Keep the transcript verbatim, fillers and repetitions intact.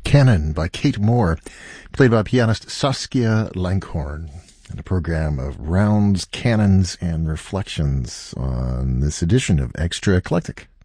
Canon by Kate Moore, played by pianist Saskia Langhorn, in a program of rounds, canons, and reflections on this edition of Extra Eclectic.